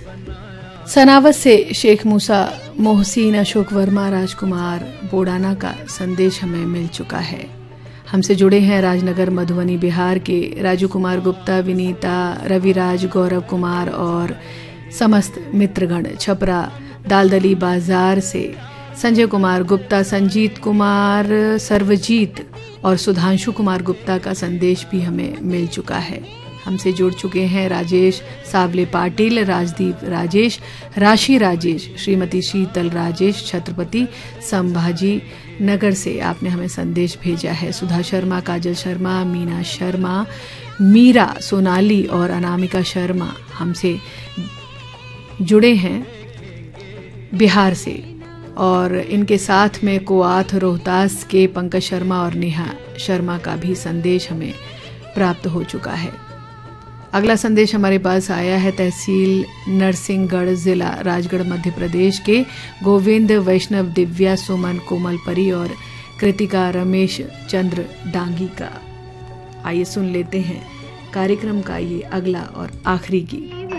सनावत से शेख मूसा, मोहसिन, अशोक वर्मा, राजकुमार बोडाना का संदेश हमें मिल चुका है। हमसे जुड़े हैं राजनगर मधुबनी बिहार के राजू कुमार गुप्ता, विनीता, रविराज, गौरव कुमार और समस्त मित्रगण। छपरा दालदली बाजार से संजय कुमार गुप्ता, संजीत कुमार, सर्वजीत और सुधांशु कुमार गुप्ता का संदेश भी हमें मिल चुका है। हमसे जुड़ चुके हैं राजेश सावले पाटिल, राजदीप राजेश, राशि राजेश, श्रीमती शीतल राजेश, छत्रपति संभाजी नगर से आपने हमें संदेश भेजा है। सुधा शर्मा, काजल शर्मा, मीना शर्मा, मीरा, सोनाली और अनामिका शर्मा हमसे जुड़े हैं बिहार से, और इनके साथ में कोआथ रोहतास के पंकज शर्मा और नेहा शर्मा का भी संदेश हमें प्राप्त हो चुका है। अगला संदेश हमारे पास आया है तहसील नरसिंहगढ़, जिला राजगढ़, मध्य प्रदेश के गोविंद, वैष्णव, दिव्या, सुमन, कोमल परी और कृतिका रमेश चंद्र डांगी का। आइए सुन लेते हैं कार्यक्रम का ये अगला और आखिरी गीत।